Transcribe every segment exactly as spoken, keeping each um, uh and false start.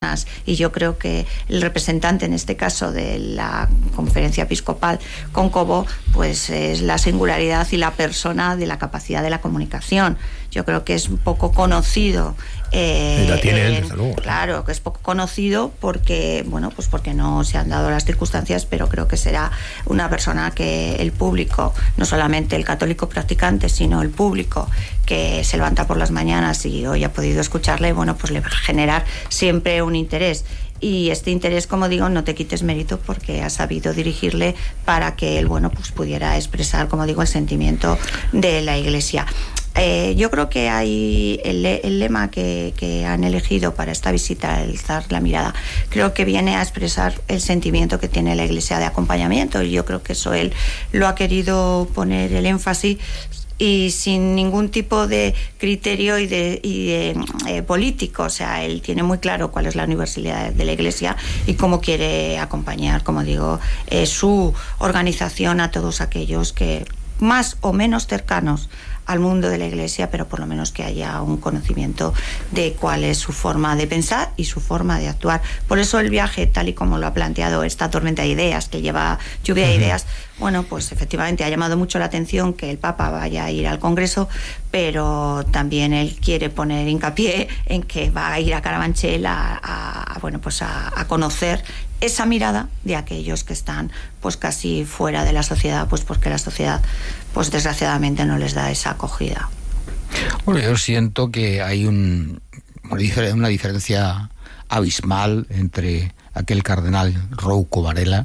personas, y yo creo que el representante en este caso de la Conferencia Episcopal Cóncobo pues es la singularidad y la persona de la capacidad de la comunicación. Yo creo que es un poco conocido. Eh, la tiene él, eh, desde luego. Claro, que es poco conocido porque, bueno, pues porque no se han dado las circunstancias, pero creo que será una persona que el público, no solamente el católico practicante, sino el público que se levanta por las mañanas y hoy ha podido escucharle, bueno, pues le va a generar siempre un interés. Y este interés, como digo, no te quites mérito porque has sabido dirigirle para que él, bueno, pues pudiera expresar, como digo, el sentimiento de la Iglesia. Eh, yo creo que hay el, el lema que, que han elegido para esta visita, alzar la mirada, creo que viene a expresar el sentimiento que tiene la Iglesia de acompañamiento, y yo creo que eso él lo ha querido poner el énfasis, y sin ningún tipo de criterio y de, y de eh, político. O sea, él tiene muy claro cuál es la universalidad de la Iglesia y cómo quiere acompañar, como digo, eh, su organización a todos aquellos que más o menos cercanos al mundo de la Iglesia, pero por lo menos que haya un conocimiento de cuál es su forma de pensar y su forma de actuar. Por eso el viaje, tal y como lo ha planteado esta tormenta de ideas, que lleva lluvia de ideas, bueno, pues efectivamente ha llamado mucho la atención que el Papa vaya a ir al Congreso, pero también él quiere poner hincapié en que va a ir a Carabanchel a, a, a bueno, pues a, a conocer esa mirada de aquellos que están pues casi fuera de la sociedad, pues porque la sociedad pues desgraciadamente no les da esa acogida. Bueno, yo siento que hay un, una diferencia abismal entre aquel cardenal Rouco Varela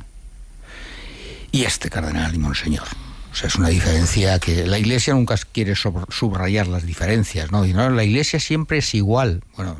y este cardenal y Monseñor. O sea, es una diferencia que la Iglesia nunca quiere subrayar las diferencias, ¿no? Y no, la Iglesia siempre es igual. Bueno,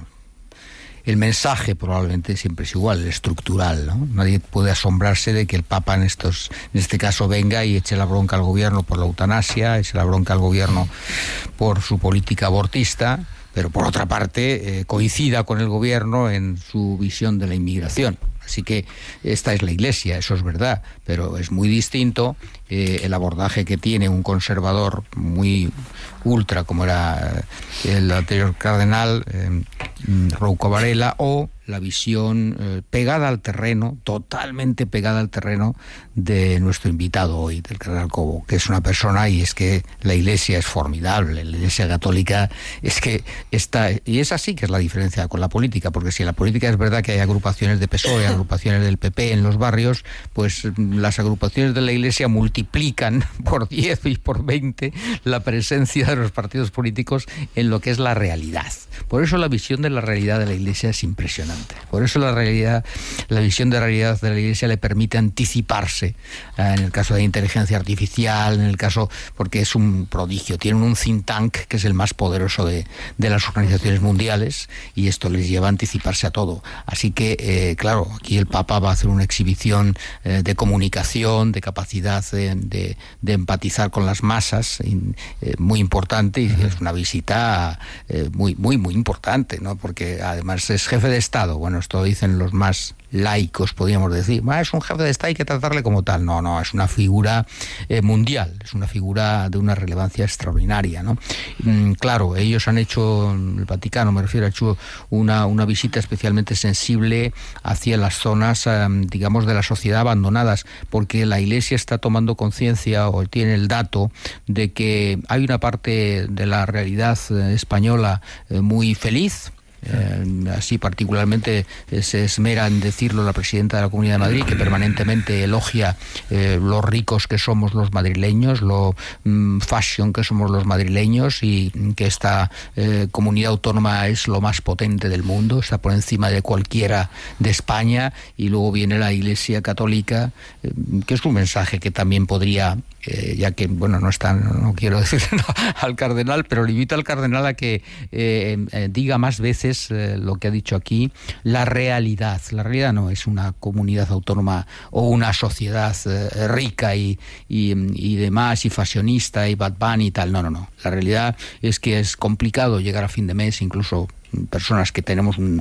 el mensaje probablemente siempre es igual, el estructural, ¿no? Nadie puede asombrarse de que el Papa en estos, en este caso venga y eche la bronca al gobierno por la eutanasia, eche la bronca al gobierno por su política abortista, pero por otra parte eh, coincida con el gobierno en su visión de la inmigración. Así que esta es la Iglesia, eso es verdad, pero es muy distinto eh, el abordaje que tiene un conservador muy ultra, como era el anterior cardenal eh, Rouco Varela, o la visión eh, pegada al terreno, totalmente pegada al terreno de nuestro invitado hoy, del cardenal Cobo, que es una persona, y es que la Iglesia es formidable, la Iglesia católica es que está, y es así que es la diferencia con la política, porque si en la política es verdad que hay agrupaciones de P S O E, agrupaciones del P P en los barrios, pues las agrupaciones de la Iglesia multiplican por diez y por veinte la presencia de los partidos políticos en lo que es la realidad. Por eso la visión de la realidad de la Iglesia es impresionante. Por eso la realidad, la visión de la realidad de la Iglesia le permite anticiparse eh, en el caso de la inteligencia artificial, en el caso, porque es un prodigio. Tienen un think tank que es el más poderoso de, de las organizaciones mundiales, y esto les lleva a anticiparse a todo. Así que, eh, claro, aquí el Papa va a hacer una exhibición eh, de comunicación, de capacidad de, de, de empatizar con las masas, eh, muy importante, y es una visita eh, muy, muy, muy importante, ¿no? Porque además es jefe de Estado. Bueno, esto dicen los más laicos, podríamos decir, ah, es un jefe de Estado, hay que tratarle como tal. No, no, es una figura eh, mundial, es una figura de una relevancia extraordinaria, ¿no? Mm, claro, ellos han hecho, el Vaticano me refiero, ha hecho una, una visita especialmente sensible hacia las zonas, eh, digamos, de la sociedad abandonadas, porque la Iglesia está tomando conciencia, o tiene el dato, de que hay una parte de la realidad eh, española eh, muy feliz. Eh, así particularmente eh, se esmera en decirlo la presidenta de la Comunidad de Madrid, que permanentemente elogia eh, lo ricos que somos los madrileños, lo mm, fashion que somos los madrileños, y que esta eh, comunidad autónoma es lo más potente del mundo, está por encima de cualquiera de España. Y luego viene la Iglesia Católica, eh, que es un mensaje que también podría, eh, ya que, bueno, no está, no quiero decirle no, al cardenal, pero le invito al cardenal a que eh, eh, diga más veces Eh, lo que ha dicho aquí, la realidad. La realidad no es una comunidad autónoma o una sociedad eh, rica y, y, y demás, y fashionista y Bad Bunny y tal. No, no, no. La realidad es que es complicado llegar a fin de mes, incluso personas que tenemos un,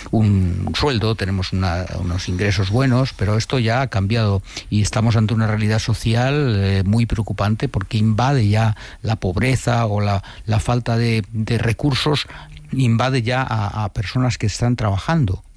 un sueldo, tenemos una, unos ingresos buenos, pero esto ya ha cambiado y estamos ante una realidad social eh, muy preocupante, porque invade ya la pobreza o la, la falta de, de recursos, invade ya a, a personas que están trabajando, con lo cual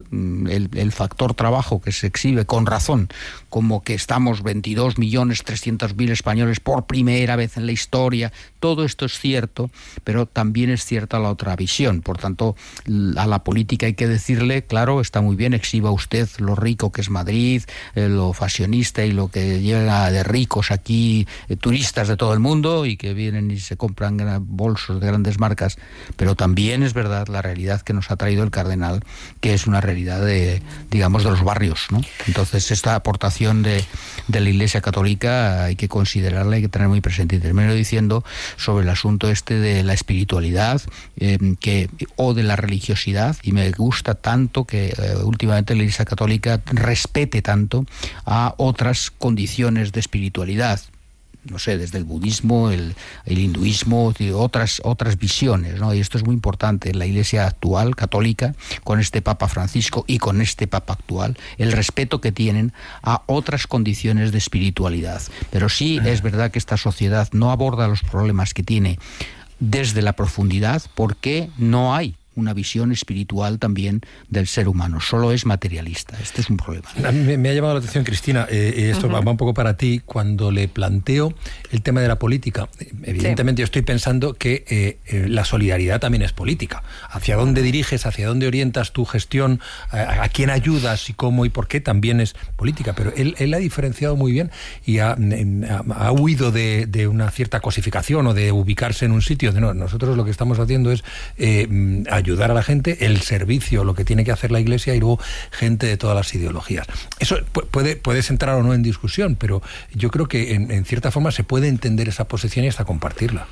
el, el factor trabajo que se exhibe con razón, como que estamos veintidós millones trescientos mil españoles por primera vez en la historia, todo esto es cierto, pero también es cierta la otra visión. Por tanto, a la política hay que decirle, claro, está muy bien, exhiba usted lo rico que es Madrid, eh, lo fashionista y lo que llega de ricos aquí, eh, turistas de todo el mundo y que vienen y se compran bolsos de grandes marcas, pero también es verdad la realidad que nos ha traído el cardenal, que es una realidad de, digamos, de los barrios, ¿no? Entonces, esta aportación de, de la Iglesia Católica hay que considerarla, hay que tener muy presente. Y termino diciendo sobre el asunto este de la espiritualidad eh, que, o de la religiosidad, y me gusta tanto que eh, últimamente la Iglesia Católica respete tanto a otras condiciones de espiritualidad, no sé, desde el budismo, el, el hinduismo, otras otras visiones, ¿no? Y esto es muy importante. La Iglesia actual, católica, con este Papa Francisco y con este Papa actual, el respeto que tienen a otras condiciones de espiritualidad. Pero sí es verdad que esta sociedad no aborda los problemas que tiene desde la profundidad, porque no hay una visión espiritual también del ser humano, solo es materialista. Este es un problema. A mí me, me ha llamado la atención, Cristina, eh, esto uh-huh. va, va un poco para ti, cuando le planteo el tema de la política. Evidentemente sí. Yo estoy pensando que eh, eh, la solidaridad también es política. ¿Hacia dónde diriges, hacia dónde orientas tu gestión, a, a quién ayudas y cómo y por qué también es política? Pero él, él ha diferenciado muy bien y ha, ha, ha huido de, de una cierta cosificación o de ubicarse en un sitio. De, no, nosotros lo que estamos haciendo es eh, ayudar a la gente, el servicio, lo que tiene que hacer la Iglesia, y luego gente de todas las ideologías. Eso puede, puedes entrar o no en discusión, pero yo creo que en, en cierta forma se puede entender esa posición y hasta compartirla.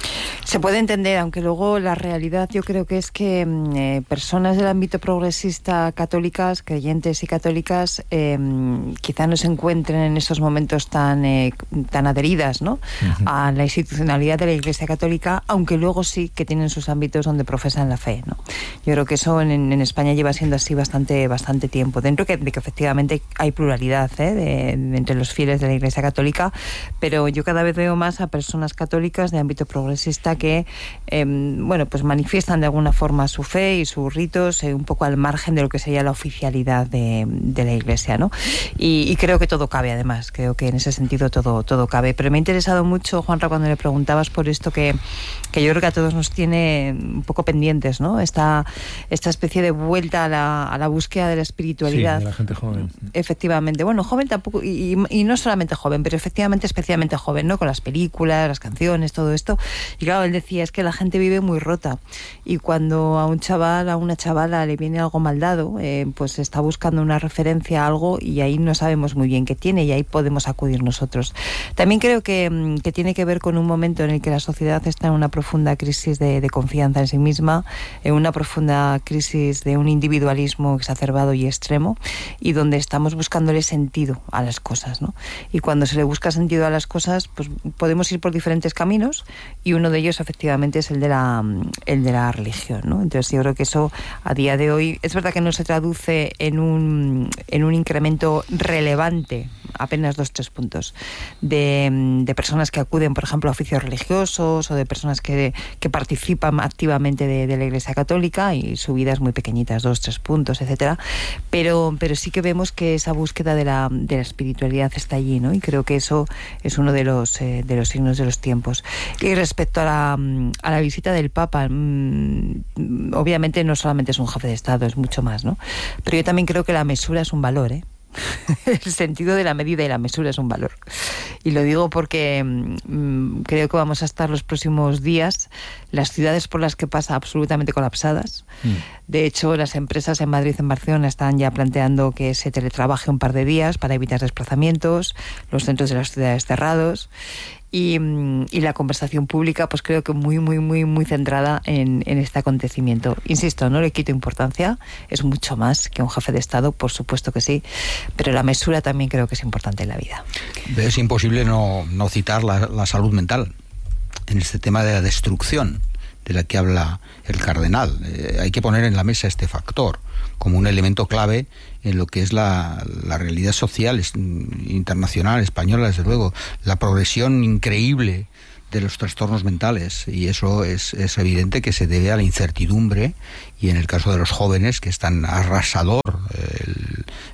Se puede entender, aunque luego la realidad yo creo que es que eh, personas del ámbito progresista católicas, creyentes y católicas, eh, quizá no se encuentren en estos momentos tan eh, tan adheridas, ¿no? Uh-huh. a la institucionalidad de la Iglesia Católica, aunque luego sí que tienen sus ámbitos donde profesan la fe, ¿no? Yo creo que eso en, en España lleva siendo así bastante bastante tiempo, dentro que, de que efectivamente hay pluralidad ¿eh? de, de, entre los fieles de la Iglesia Católica, pero yo cada vez veo más a personas católicas de ámbito progresista que eh, bueno, pues manifiestan de alguna forma su fe y sus ritos eh, un poco al margen de lo que sería la oficialidad de, de la Iglesia, ¿no? Y, y creo que todo cabe, además, creo que en ese sentido todo, todo cabe. Pero me ha interesado mucho, Juanra, cuando le preguntabas por esto que, que yo creo que a todos nos tiene un poco pendientes, ¿no? Esta, esta especie de vuelta a la, a la búsqueda de la espiritualidad. Sí, de la gente joven. Efectivamente, bueno, joven tampoco, y, y no solamente joven, pero efectivamente especialmente joven, ¿no? Con las películas, las canciones, todo esto. Y claro, él decía, es que la gente vive muy rota, y cuando a un chaval, a una chavala le viene algo mal dado, eh, pues está buscando una referencia a algo, y ahí no sabemos muy bien qué tiene, y ahí podemos acudir nosotros. También creo que, que tiene que ver con un momento en el que la sociedad está en una profunda crisis de, de confianza en sí misma, en una profunda crisis de un individualismo exacerbado y extremo, y donde estamos buscándole sentido a las cosas, ¿no? Y cuando se le busca sentido a las cosas, pues podemos ir por diferentes caminos, y uno de ellos efectivamente es el de la el de la religión, ¿no? Entonces yo creo que eso a día de hoy es verdad que no se traduce en un en un incremento relevante, apenas dos tres puntos de, de personas que acuden, por ejemplo, a oficios religiosos, o de personas que, que participan activamente de, de la Iglesia Católica, y subidas muy pequeñitas, dos tres puntos, etcétera. Pero pero sí que vemos que esa búsqueda de la de la espiritualidad está allí, ¿no? Y creo que eso es uno de los eh, de los signos de los tiempos. Y respecto a la a la visita del Papa, mmm, obviamente no solamente es un jefe de Estado, es mucho más, ¿no? Pero yo también creo que la mesura es un valor, ¿eh? El sentido de la medida y la mesura es un valor. Y lo digo porque mmm, creo que vamos a estar los próximos días, las ciudades por las que pasa, absolutamente colapsadas. Mm. De hecho, las empresas en Madrid, en Barcelona, están ya planteando que se teletrabaje un par de días para evitar desplazamientos, los centros de las ciudades cerrados. Y, y la conversación pública, pues creo que muy, muy, muy, muy centrada en, en este acontecimiento. Insisto, no le quito importancia, es mucho más que un jefe de Estado, por supuesto que sí, pero la mesura también creo que es importante en la vida. Es imposible no, no citar la, la salud mental en este tema de la destrucción de la que habla el cardenal. Eh, hay que poner en la mesa este factor como un elemento clave en lo que es la, la realidad social es, internacional, española, desde luego, la progresión increíble de los trastornos mentales, y eso es, es evidente que se debe a la incertidumbre, y en el caso de los jóvenes, que es tan arrasador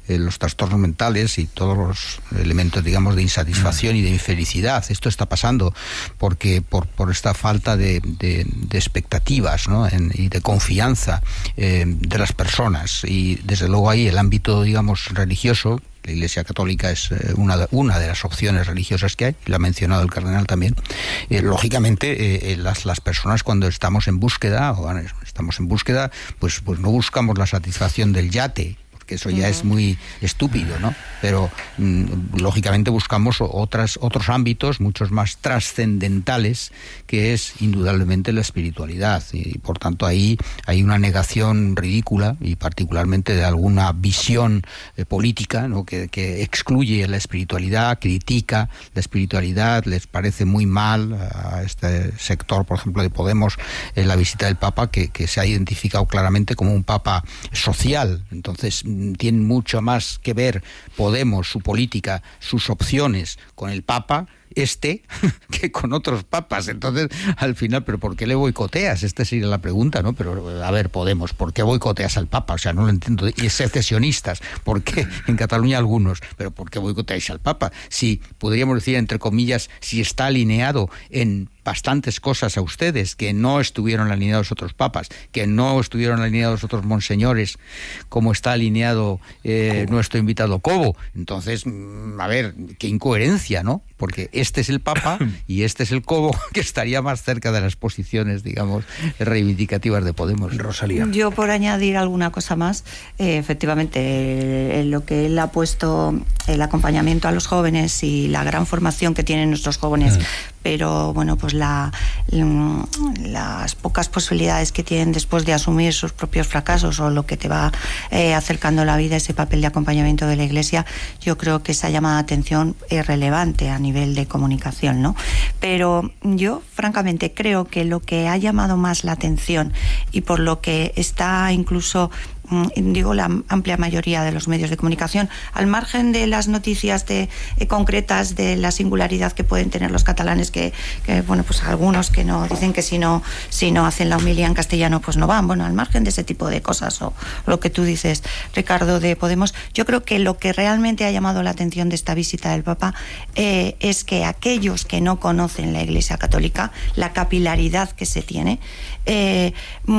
eh, los trastornos mentales y todos los elementos, digamos, de insatisfacción y de infelicidad. Esto está pasando porque por, por esta falta de, de, de expectativas, ¿no? en, y de confianza eh, de las personas. Y desde luego ahí el ámbito, digamos, religioso, la Iglesia Católica es eh, una, una de las opciones religiosas que hay, lo ha mencionado el cardenal también. Eh, lógicamente, eh, las, las personas cuando estamos en búsqueda, o estamos en búsqueda, pues, pues no buscamos la satisfacción del yate, que eso ya es muy estúpido, ¿no? Pero mmm, lógicamente buscamos otras, otros ámbitos muchos más trascendentales, que es indudablemente la espiritualidad, y por tanto ahí hay una negación ridícula y particularmente de alguna visión eh, política, ¿no? que, que excluye la espiritualidad, critica la espiritualidad, les parece muy mal a este sector, por ejemplo, de Podemos, eh, la visita del Papa, que, que se ha identificado claramente como un Papa social. Entonces tienen mucho más que ver Podemos, su política, sus opciones con el Papa este que con otros papas. Entonces, al final, ¿pero por qué le boicoteas? Esta sería la pregunta, ¿no? Pero, a ver, Podemos, ¿por qué boicoteas al Papa? O sea, no lo entiendo. Y secesionistas, ¿por qué? En Cataluña algunos, pero ¿por qué boicoteáis al Papa? Si, podríamos decir, entre comillas, si está alineado en bastantes cosas a ustedes, que no estuvieron alineados otros papas, que no estuvieron alineados otros monseñores, como está alineado eh, nuestro invitado Cobo. Entonces, a ver, qué incoherencia, ¿no? Porque este es el Papa y este es el Cobo, que estaría más cerca de las posiciones, digamos, reivindicativas de Podemos. Rosalía. Yo, por añadir alguna cosa más, eh, efectivamente, eh, lo que él ha puesto, el acompañamiento a los jóvenes y la gran formación que tienen nuestros jóvenes, mm. pero, bueno, pues la, la, las pocas posibilidades que tienen después de asumir sus propios fracasos o lo que te va eh, acercando la vida, ese papel de acompañamiento de la Iglesia, yo creo que esa llamada de atención es relevante a nivel de comunicación, ¿no? Pero yo, francamente, creo que lo que ha llamado más la atención y por lo que está incluso, digo, la amplia mayoría de los medios de comunicación, al margen de las noticias de, eh, concretas de la singularidad que pueden tener los catalanes, que, que bueno, pues algunos que no dicen que si no si no hacen la homilía en castellano pues no van, bueno, al margen de ese tipo de cosas, o lo que tú dices, Ricardo, de Podemos, yo creo que lo que realmente ha llamado la atención de esta visita del Papa eh, es que aquellos que no conocen la Iglesia Católica, la capilaridad que se tiene, eh,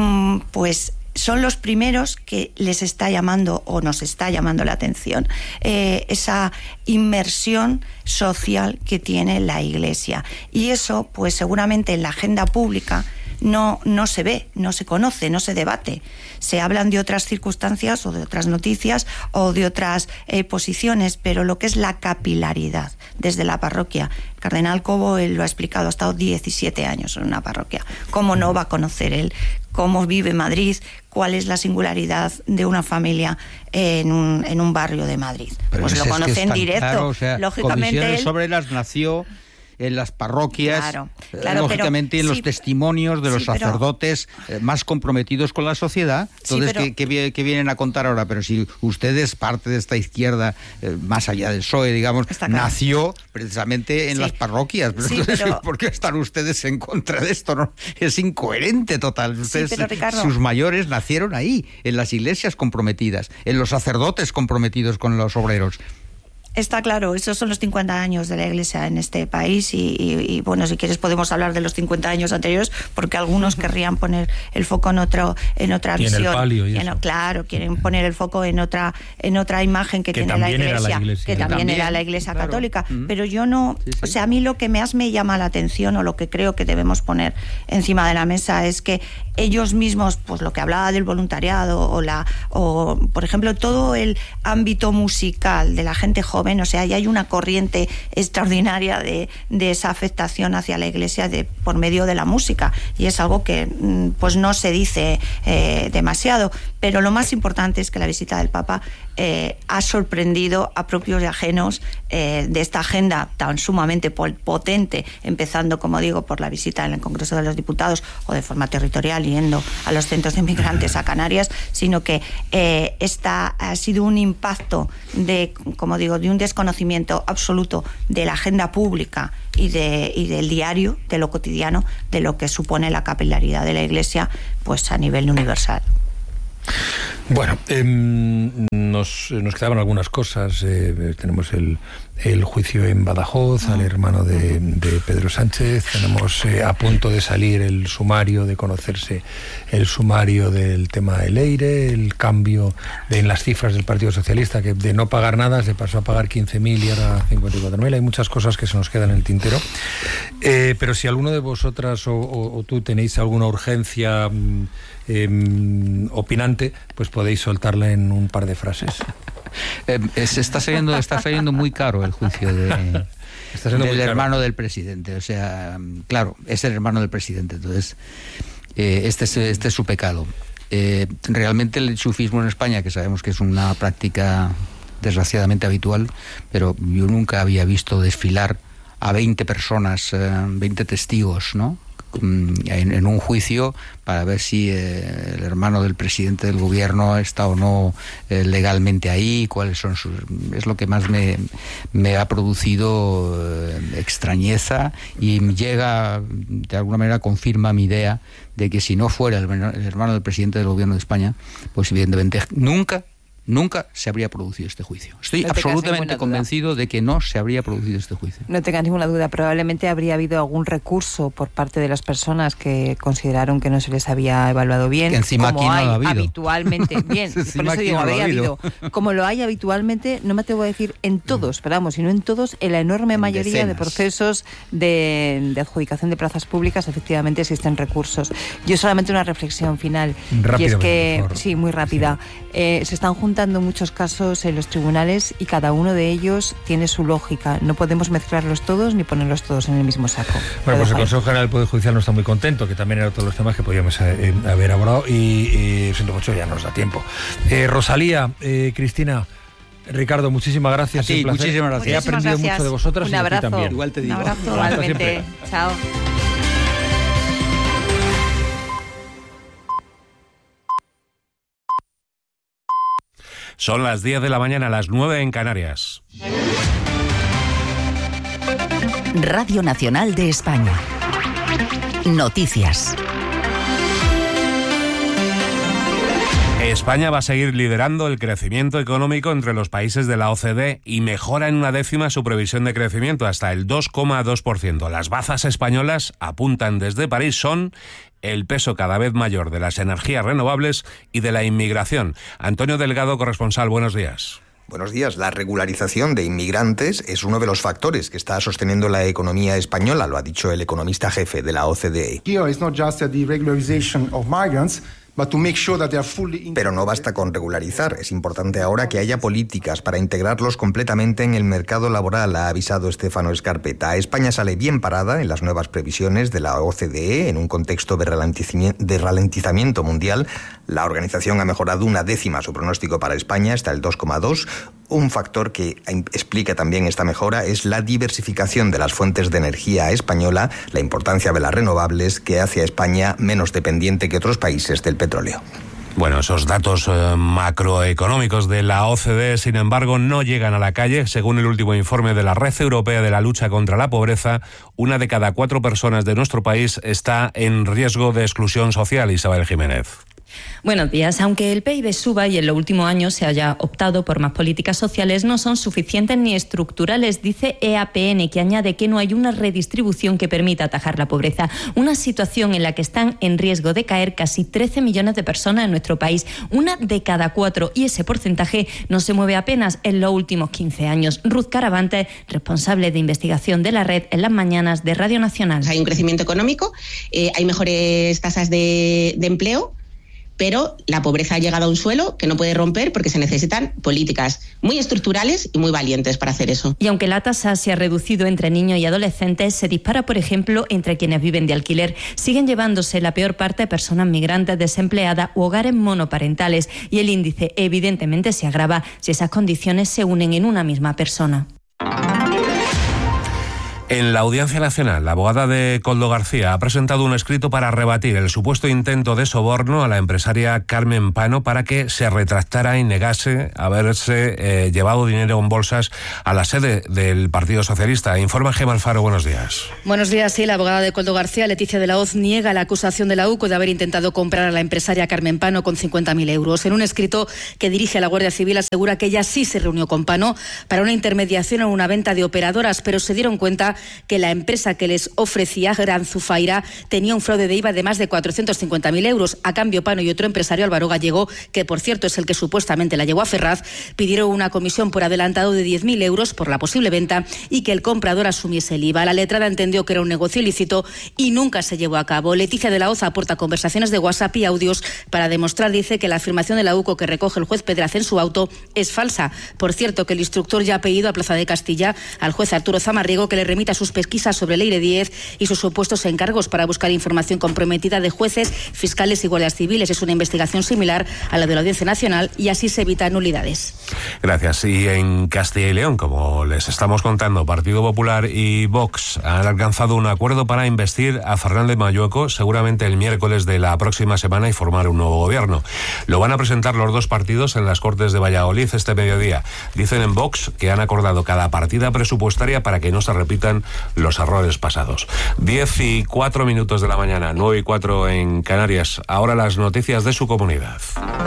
pues son los primeros que les está llamando o nos está llamando la atención, eh, esa inmersión social que tiene la Iglesia. Y eso, pues seguramente en la agenda pública no, no se ve, no se conoce, no se debate. Se hablan de otras circunstancias o de otras noticias o de otras eh, posiciones, pero lo que es la capilaridad desde la parroquia. El cardenal Cobo, él lo ha explicado, ha estado diecisiete años en una parroquia. ¿Cómo no va a conocer él cómo vive Madrid, cuál es la singularidad de una familia en un, en un barrio de Madrid? Pero pues lo conoce es que en tan directo. Claro, o sea, lógicamente Comisiones él... Obreras nació en las parroquias, claro, claro, lógicamente pero, en los sí, testimonios de los sí, pero, sacerdotes eh, más comprometidos con la sociedad. Entonces, sí, pero, ¿qué, qué, ¿qué vienen a contar ahora? Pero si ustedes, parte de esta izquierda, eh, más allá del P S O E, digamos, claro, nació precisamente en sí, las parroquias. Pero sí, entonces, pero, ¿por qué están ustedes en contra de esto? ¿No? Es incoherente total. Ustedes, sí, pero, Ricardo, sus mayores nacieron ahí, en las iglesias comprometidas, en los sacerdotes comprometidos con los obreros. Está claro, esos son los cincuenta años de la Iglesia en este país y, y, y bueno, si quieres podemos hablar de los cincuenta años anteriores, porque algunos querrían poner el foco en otro en otra y visión. En el palio y en, claro, quieren poner el foco en otra en otra imagen que, que tiene la iglesia, la iglesia, que también, también era la Iglesia claro. Católica. Mm. Pero yo no, sí, sí. o sea, a mí lo que más me llama la atención o lo que creo que debemos poner encima de la mesa es que ellos mismos, pues lo que hablaba del voluntariado o la o por ejemplo todo el ámbito musical de la gente joven, o sea, ya hay una corriente extraordinaria de, de esa afectación hacia la Iglesia de, por medio de la música, y es algo que pues no se dice eh, demasiado, pero lo más importante es que la visita del Papa eh, ha sorprendido a propios y ajenos eh, de esta agenda tan sumamente potente, empezando, como digo, por la visita en el Congreso de los Diputados o de forma territorial yendo a los centros de inmigrantes a Canarias, sino que eh, esta ha sido un impacto de, como digo, de un desconocimiento absoluto de la agenda pública y, de, y del diario, de lo cotidiano, de lo que supone la capilaridad de la Iglesia, pues a nivel universal. Bueno, eh, nos nos, nos quedaban algunas cosas. Eh, tenemos el, el juicio en Badajoz al hermano de, de Pedro Sánchez. Tenemos eh, a punto de salir el sumario, de conocerse el sumario del tema del Eire, el cambio de, en las cifras del Partido Socialista, que de no pagar nada se pasó a pagar quince mil y ahora cincuenta y cuatro mil. Hay muchas cosas que se nos quedan en el tintero. Eh, pero si alguno de vosotras o, o, o tú tenéis alguna urgencia eh, opinante, pues podéis soltarla en un par de frases. Eh, se está saliendo, está saliendo muy caro el juicio de, del hermano del presidente. O sea, claro, es el hermano del presidente. Entonces, eh, este, es, este es su pecado. Eh, realmente el enchufismo en España, que sabemos que es una práctica desgraciadamente habitual, pero yo nunca había visto desfilar a veinte personas, eh, veinte testigos, ¿no? En, en un juicio para ver si eh, el hermano del presidente del gobierno está o no eh, legalmente ahí, cuáles son sus... Es lo que más me, me ha producido eh, extrañeza, y llega, de alguna manera confirma mi idea de que si no fuera el, el hermano del presidente del gobierno de España, pues evidentemente nunca Nunca se habría producido este juicio. Estoy no absolutamente convencido de que no se habría producido este juicio. No tengas ninguna duda. Probablemente habría habido algún recurso por parte de las personas que consideraron que no se les había evaluado bien. Que encima como aquí no hay lo ha habido. Habitualmente. Bien, por eso digo, no habría habido. Como lo hay habitualmente, no me atrevo a decir en todos, pero vamos, sino en todos, en la enorme en mayoría decenas. de procesos de, de adjudicación de plazas públicas, efectivamente existen recursos. Yo solamente una reflexión final. Y es que, sí, muy rápida. Sí. Eh, se están juntando muchos casos en los tribunales y cada uno de ellos tiene su lógica. No podemos mezclarlos todos ni ponerlos todos en el mismo saco. Bueno, pues el Consejo General del Poder Judicial no está muy contento, que también eran todos los temas que podíamos eh, haber abordado, y, y siento mucho, ya nos da tiempo. Eh, Rosalía, eh, Cristina, Ricardo, muchísimas gracias. Sí, muchísimas gracias. He aprendido gracias. mucho de vosotras. Un y abrazo. de ti también. Igual te digo. Un abrazo, igualmente. Chao. Son las diez de la mañana, las nueve en Canarias. Radio Nacional de España. Noticias. España va a seguir liderando el crecimiento económico entre los países de la O C D y mejora en una décima su previsión de crecimiento hasta el dos coma dos por ciento. Las bazas españolas, apuntan desde París, son el peso cada vez mayor de las energías renovables y de la inmigración. Antonio Delgado, corresponsal, buenos días. Buenos días. La regularización de inmigrantes es uno de los factores que está sosteniendo la economía española, lo ha dicho el economista jefe de la O C D E. Here it's not just the regularization of migrants, pero no basta con regularizar, es importante ahora que haya políticas para integrarlos completamente en el mercado laboral, ha avisado Stefano Scarpetta. España sale bien parada en las nuevas previsiones de la O C D E en un contexto de ralentizamiento mundial. La organización ha mejorado una décima su pronóstico para España hasta el dos coma dos. Un factor que explica también esta mejora es la diversificación de las fuentes de energía española, la importancia de las renovables, que hace a España menos dependiente que otros países del petróleo. Bueno, esos datos eh, macroeconómicos de la O C D E, sin embargo, no llegan a la calle. Según el último informe de la Red Europea de la Lucha contra la Pobreza, una de cada cuatro personas de nuestro país está en riesgo de exclusión social. Isabel Jiménez. Buenos días. Aunque el P I B suba y en los últimos años se haya optado por más políticas sociales, no son suficientes ni estructurales, dice E A P N, que añade que no hay una redistribución que permita atajar la pobreza. Una situación en la que están en riesgo de caer casi trece millones de personas en nuestro país, una de cada cuatro, y ese porcentaje no se mueve apenas en los últimos quince años. Ruth Caravante, responsable de investigación de la red, en las mañanas de Radio Nacional. Hay un crecimiento económico, eh, hay mejores tasas de, de empleo, pero la pobreza ha llegado a un suelo que no puede romper porque se necesitan políticas muy estructurales y muy valientes para hacer eso. Y aunque la tasa se ha reducido entre niños y adolescentes, se dispara, por ejemplo, entre quienes viven de alquiler. Siguen llevándose la peor parte de personas migrantes, desempleadas u hogares monoparentales, y el índice evidentemente se agrava si esas condiciones se unen en una misma persona. En la Audiencia Nacional, la abogada de Koldo García ha presentado un escrito para rebatir el supuesto intento de soborno a la empresaria Carmen Pano para que se retractara y negase haberse eh, llevado dinero en bolsas a la sede del Partido Socialista. Informa Gemma Alfaro, buenos días. Buenos días, sí. La abogada de Koldo García, Leticia de la Hoz, niega la acusación de la U C O de haber intentado comprar a la empresaria Carmen Pano con cincuenta mil euros. En un escrito que dirige a la Guardia Civil asegura que ella sí se reunió con Pano para una intermediación en una venta de operadoras, pero se dieron cuenta que la empresa que les ofrecía, Gran Zufaira, tenía un fraude de I V A de más de cuatrocientos cincuenta mil euros. A cambio, Pano y otro empresario, Álvaro Gallego, que por cierto es el que supuestamente la llevó a Ferraz, pidieron una comisión por adelantado de diez mil euros por la posible venta y que el comprador asumiese el I V A. La letrada entendió que era un negocio ilícito y nunca se llevó a cabo. Leticia de la Hoz aporta conversaciones de WhatsApp y audios para demostrar, dice, que la afirmación de la U C O que recoge el juez Pedraz en su auto es falsa. Por cierto, que el instructor ya ha pedido a Plaza de Castilla al juez Arturo Zamarriego que le remita sus pesquisas sobre Leire Díez y sus supuestos encargos para buscar información comprometida de jueces, fiscales y guardias civiles. Es una investigación similar a la de la Audiencia Nacional y así se evitan nulidades. Gracias. Y en Castilla y León, como les estamos contando, Partido Popular y Vox han alcanzado un acuerdo para investir a Fernández Mayueco seguramente el miércoles de la próxima semana y formar un nuevo gobierno. Lo van a presentar los dos partidos en las Cortes de Valladolid este mediodía. Dicen en Vox que han acordado cada partida presupuestaria para que no se repitan los errores pasados. Diez y cuatro minutos de la mañana, nueve y cuatro en Canarias. Ahora las noticias de su comunidad.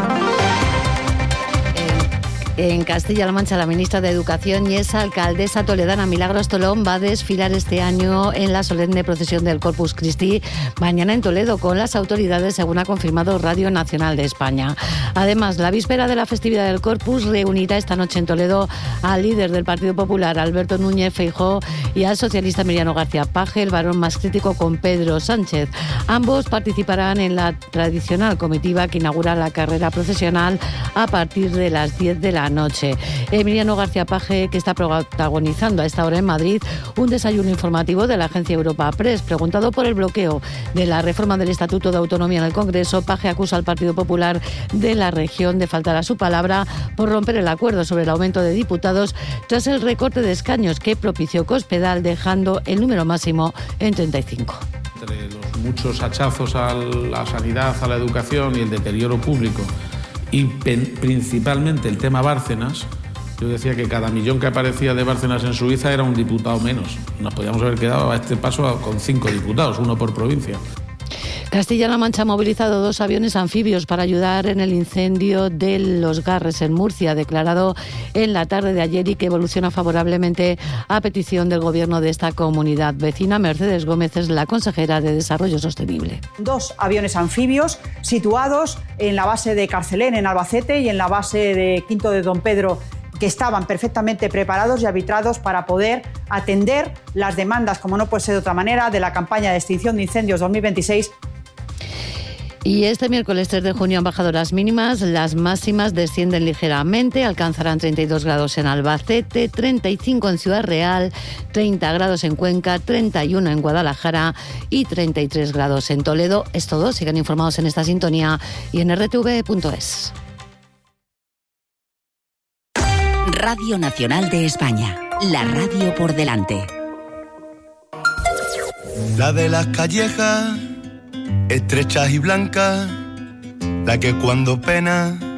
En Castilla-La Mancha, la ministra de Educación y ex alcaldesa toledana Milagros Tolón va a desfilar este año en la solemne procesión del Corpus Christi mañana en Toledo con las autoridades, según ha confirmado Radio Nacional de España. Además, la víspera de la festividad del Corpus reunirá esta noche en Toledo al líder del Partido Popular, Alberto Núñez Feijóo, y al socialista Emiliano García Paje, el varón más crítico con Pedro Sánchez. Ambos participarán en la tradicional comitiva que inaugura la carrera procesional a partir de las diez de la noche. Emiliano García Paje, que está protagonizando a esta hora en Madrid un desayuno informativo de la agencia Europa Press. Preguntado por el bloqueo de la reforma del Estatuto de Autonomía en el Congreso, Paje acusa al Partido Popular de la región de faltar a su palabra por romper el acuerdo sobre el aumento de diputados tras el recorte de escaños que propició Cospedal, dejando el número máximo en treinta y cinco. Entre los muchos hachazos a la sanidad, a la educación y el deterioro público, y principalmente el tema Bárcenas, yo decía que cada millón que aparecía de Bárcenas en Suiza era un diputado menos. Nos podíamos haber quedado a este paso con cinco diputados, uno por provincia. Castilla-La Mancha ha movilizado dos aviones anfibios para ayudar en el incendio de Los Garres en Murcia, declarado en la tarde de ayer y que evoluciona favorablemente a petición del gobierno de esta comunidad vecina. Mercedes Gómez es la consejera de Desarrollo Sostenible. Dos aviones anfibios situados en la base de Carcelén, en Albacete, y en la base de Quinto de Don Pedro, que estaban perfectamente preparados y arbitrados para poder atender las demandas, como no puede ser de otra manera, de la campaña de extinción de incendios dos mil veintiséis. Y este miércoles tres de junio han bajado las mínimas, las máximas descienden ligeramente, alcanzarán treinta y dos grados en Albacete, treinta y cinco en Ciudad Real, treinta grados en Cuenca, treinta y uno en Guadalajara y treinta y tres grados en Toledo. Es todo, sigan informados en esta sintonía y en r t v punto es. Radio Nacional de España, la radio por delante. La de las callejas estrechas y blancas, la que cuando pena